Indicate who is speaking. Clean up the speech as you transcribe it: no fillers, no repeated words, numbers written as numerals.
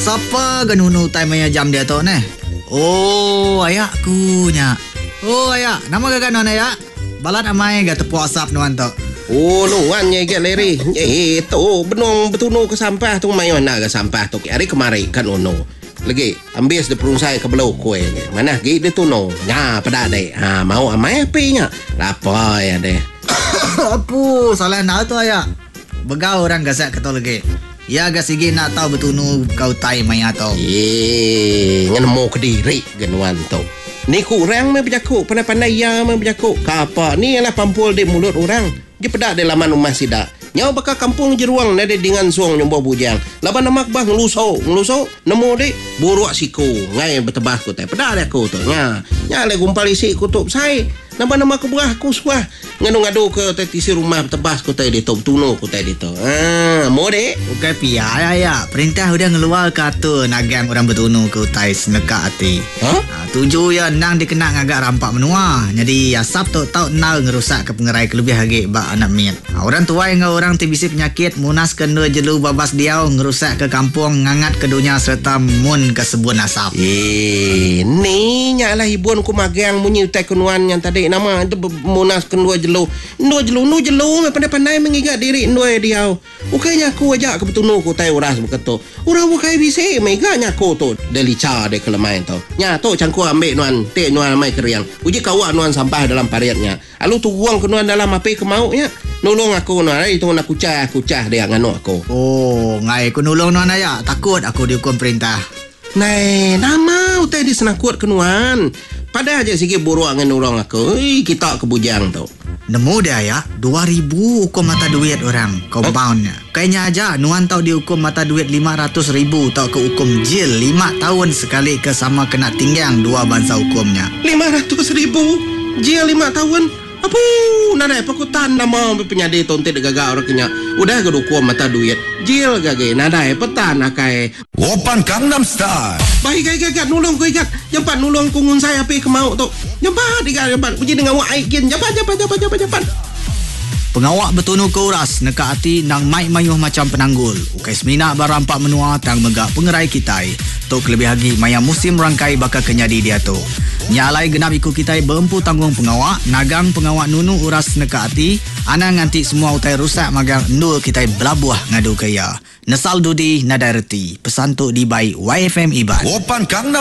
Speaker 1: Siapa genunu time maya jam dia tu ne? Oh, ayakku nya. Oh, ayak. Nama gak non ayak? Balat amai gak tepuk asap nuan tu.
Speaker 2: Oh, nuan nya gak leri. Tu benong betunu ke sampah tu mai mana ke sampah tu. Hari kemari kan ono. Lagi ambil de perungsai ke belau kue. Mana gi de tuno. Nya pada dek. Ha mau amai api nya. Lapa ya deh.
Speaker 1: Apu, salah nak tu ayak. Begau orang gasak kata lagi. Ya gak sigi nak tahu betunu kau tai maya tu.
Speaker 2: Ngan mau ke diri genuan tu. Ni kurang me berjakuk, pandai-pandai ya me berjakuk. Kapa ni ialah pampul di mulut orang. Dia pedak di laman rumah sidak. Nyau bakal kampung jeruang nade dengan suang nyombo bujang. Laban namak bah ngeluso, nemu dek buruk siku. Ngai betebah ku teh. Pedak dia ku tu. Nya le gumpal isi kutup sai. Nama-nama ke buah ku suah. Ngadu-ngadu ke tisi rumah betebas ku teh di tu tuno ku teh di tu. Mau dek.
Speaker 1: Bukan pia ya. Perintah udah ngeluar kata nagang orang betunu ke utai seneka hati. Tuju ya nang dikena ngagak rampak menua. Jadi asap tu tau nal ngerusak ke pengerai kelebih hagi bak anak miat. Orang tua yang orang tibisi penyakit munas kena jelu babas diau ngerusak ke kampung ngangat ke dunia serta mun ke sebun asap.
Speaker 2: Ni nyalah ibuan ku magang munyi utai kenuan yang tadi nama itu munas kedua jelu pandai-pandai mengingat diri dua diau. Ukainya aku ajak ke betunu ku tai uras beketo. Urang bukai bisi meganya ku tu delica de kelemain tu. Nya tu cangku ambil nuan te nuan mai keriang. Uji kawa nuan sampah dalam pariatnya. Alu tu buang ke nuan dalam api kemaunya. Nolong aku nuan itu nak kucah dia nganu aku.
Speaker 1: Oh, ngai ku nolong nuan aya. Takut aku dihukum perintah.
Speaker 2: Nai, nama utai di senakut kenuan. Pada aja sikit buruk dengan orang aku. Kita kebujang tu.
Speaker 1: Nemu dia ya, 2,000 hukum mata duit orang. Compoundnya. Kayaknya aja nuan tau dihukum mata duit 500,000 tau ke hukum jil 5 tahun sekali ke sama kena tinggang 2 bangsa hukumnya.
Speaker 2: 500,000 jil 5 tahun. Apa? Nadai pakutan nama penyadi tonte de gaga orang kenya. Udah ke hukum mata duit. Jil gage nadai petan akai.
Speaker 3: Open Gangnam Style.
Speaker 2: Baik gak nulung ku ikat. Jampan nulung kungun saya api kemau tu. Jampan jampan. Uji dengan wak aikin. Jampan.
Speaker 1: Pengawak betunu ke uras neka hati nang mai mayuh macam penanggul. Ukai semina barampak menua tang megak pengerai kitai. Tok lebih lagi maya musim rangkai bakal kenyadi dia tu. Nyalai genap ikut kitai berempu tanggung pengawak. Nagang pengawak nunu uras neka hati. Anang nganti semua utai rusak magang endul kitai belabuah ngadu kaya. Nesal dudi nadai reti. Pesan tu di baik YFM Iban.
Speaker 3: Open Gangnam